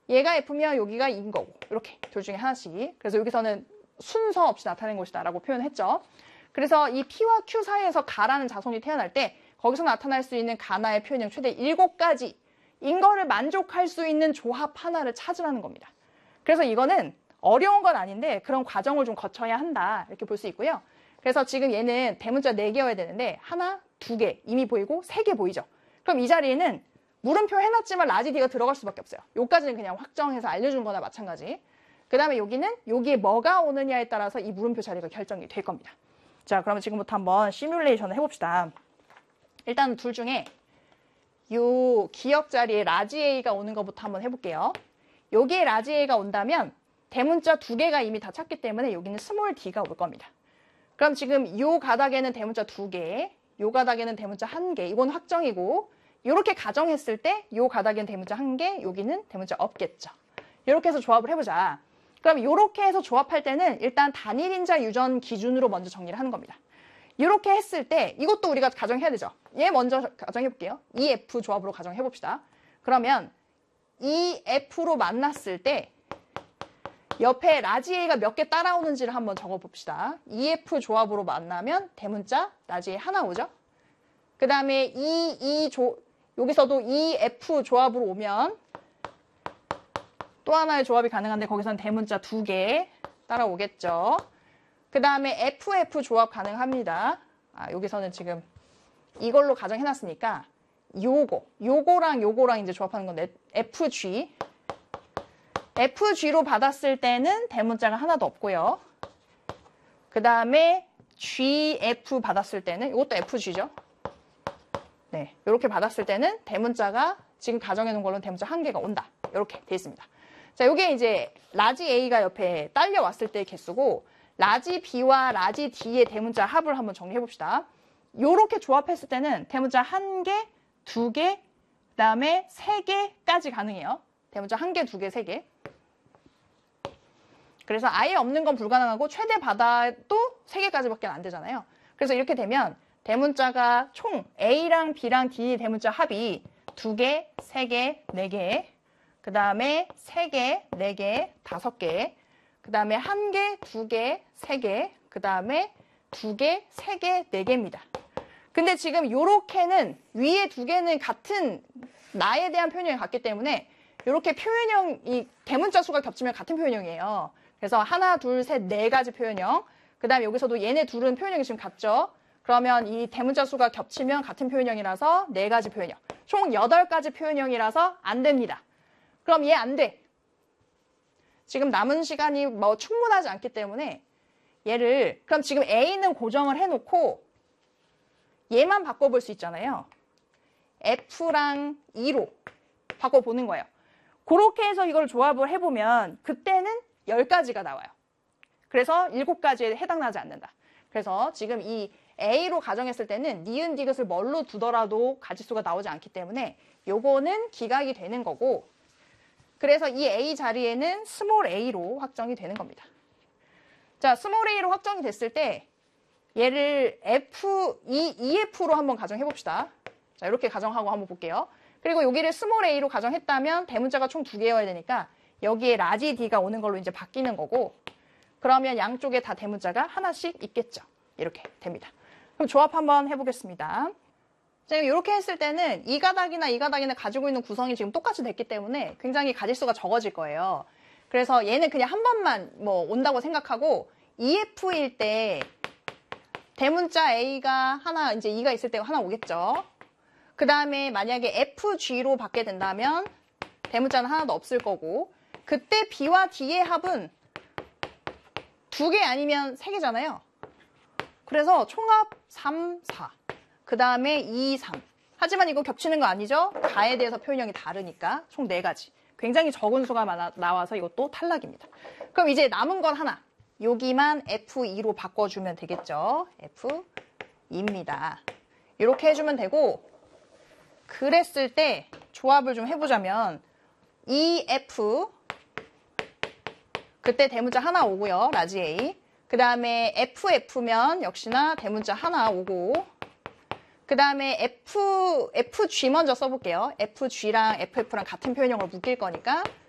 얘가 F면 여기가 E인 거고 이렇게 둘 중에 하나씩. 그래서 여기서는 순서 없이 나타낸 것이다 라고 표현했죠. 그래서 이 P와 Q 사이에서 가라는 자손이 태어날 때 거기서 나타날 수 있는 가나의 표현형 최대 7가지인 거를 만족할 수 있는 조합 하나를 찾으라는 겁니다. 그래서 이거는 어려운 건 아닌데 그런 과정을 좀 거쳐야 한다 이렇게 볼 수 있고요. 그래서 지금 얘는 대문자 4개여야 되는데 하나, 2개 이미 보이고 3개 보이죠. 그럼 이 자리에는 물음표 해놨지만 라지 D가 들어갈 수밖에 없어요. 여기까지는 그냥 확정해서 알려준 거나 마찬가지. 그 다음에 여기는 여기에 뭐가 오느냐에 따라서 이 물음표 자리가 결정이 될 겁니다. 자, 그러면 지금부터 한번 시뮬레이션을 해봅시다. 일단 둘 중에 요 기억 자리에 라지 A가 오는 것부터 한번 해볼게요. 여기에 라지 A가 온다면 대문자 2개가 이미 다 찾기 때문에 여기는 스몰 d가 올 겁니다. 그럼 지금 요 가닥에는 대문자 2개, 요 가닥에는 대문자 1개, 이건 확정이고 이렇게 가정했을 때 요 가닥에는 대문자 1개, 여기는 대문자 없겠죠. 이렇게 해서 조합을 해보자. 그럼 이렇게 해서 조합할 때는 일단 단일인자 유전 기준으로 먼저 정리를 하는 겁니다. 이렇게 했을 때 이것도 우리가 가정해야 되죠. 얘 먼저 가정해볼게요. EF 조합으로 가정해봅시다. 그러면 EF로 만났을 때 옆에 라지 A가 몇 개 따라오는지를 한번 적어봅시다. EF 조합으로 만나면 대문자 라지 A 하나 오죠. 그 다음에 여기서도 EF 조합으로 오면 또 하나의 조합이 가능한데 거기서는 대문자 2개 따라오겠죠. 그 다음에 FF 조합 가능합니다. 여기서는 지금 이걸로 가정해놨으니까 요거랑 이제 조합하는 건데 FG로 받았을 때는 대문자가 하나도 없고요. 그 다음에 GF 받았을 때는 이것도 FG죠. 네, 이렇게 받았을 때는 대문자가 지금 가정해 놓은 걸로는 대문자 1개가 온다. 이렇게 돼 있습니다. 자, 이게 이제 라지 A가 옆에 딸려왔을 때의 개수고 라지 B와 라지 D의 대문자 합을 한번 정리해 봅시다. 이렇게 조합했을 때는 대문자 1개, 2개, 그 다음에 3개까지 가능해요. 대문자 1개, 2개, 3개. 그래서 아예 없는 건 불가능하고 최대 받아도 3개까지밖에 안 되잖아요. 그래서 이렇게 되면 대문자가 총 A랑 B랑 D 대문자 합이 2개, 3개, 4개, 그 다음에 3개, 4개, 5개, 그 다음에 1개, 2개, 3개, 그 다음에 2개, 3개, 4개입니다. 근데 지금 요렇게는 위에 2개는 같은 나에 대한 표현형이 같기 때문에 이렇게 표현형, 이 대문자 수가 겹치면 같은 표현형이에요. 그래서 하나, 둘, 셋, 4가지 표현형. 그 다음에 여기서도 얘네 둘은 표현형이 지금 같죠? 그러면 이 대문자 수가 겹치면 같은 표현형이라서 4가지 표현형. 총 8가지 표현형이라서 안 됩니다. 그럼 얘 안 돼. 지금 남은 시간이 뭐 충분하지 않기 때문에 얘를, 그럼 지금 A는 고정을 해놓고 얘만 바꿔볼 수 있잖아요. F랑 E로 바꿔보는 거예요. 그렇게 해서 이걸 조합을 해보면 그때는 10가지가 나와요. 그래서 7가지에 해당나지 않는다. 그래서 지금 이 A로 가정했을 때는 니은 디귿을 뭘로 두더라도 가지수가 나오지 않기 때문에 요거는 기각이 되는 거고, 그래서 이 A 자리에는 스몰 a로 확정이 되는 겁니다. 자, 스몰 a로 확정이 됐을 때 얘를 EF로 한번 가정해 봅시다. 자, 이렇게 가정하고 한번 볼게요. 그리고 여기를 스몰 a로 가정했다면 대문자가 총 2개여야 되니까 여기에 라지 D가 오는 걸로 이제 바뀌는 거고, 그러면 양쪽에 다 대문자가 하나씩 있겠죠. 이렇게 됩니다. 그럼 조합 한번 해보겠습니다. 자, 이렇게 했을 때는 이 가닥이나 이 가닥이나 가지고 있는 구성이 지금 똑같이 됐기 때문에 굉장히 가지수가 적어질 거예요. 그래서 얘는 그냥 한 번만 뭐 온다고 생각하고 EF일 때 대문자 A가 하나, 이제 E가 있을 때 하나 오겠죠. 그 다음에 만약에 FG로 받게 된다면 대문자는 하나도 없을 거고, 그때 B와 D의 합은 2개 아니면 3개잖아요. 그래서 총합 3, 4. 그 다음에 2, 3. 하지만 이거 겹치는 거 아니죠? 가에 대해서 표현형이 다르니까 총 4가지. 굉장히 적은 수가 나와서 이것도 탈락입니다. 그럼 이제 남은 건 하나. 여기만 F2로 바꿔주면 되겠죠? F2입니다. 이렇게 해주면 되고, 그랬을 때 조합을 좀 해보자면 EF, 그때 대문자 하나 오고요. 라지 A. 그 다음에 FF면 역시나 대문자 하나 오고, 그 다음에 FG 먼저 써볼게요. FG랑 FF랑 같은 표현형으로 묶일 거니까